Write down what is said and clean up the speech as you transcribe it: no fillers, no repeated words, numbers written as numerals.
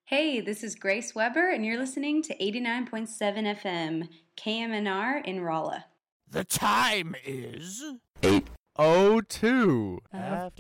Hey, this is Grace Weber, and you're listening to 89.7 FM, KMNR in Rolla. The time is 8:02. after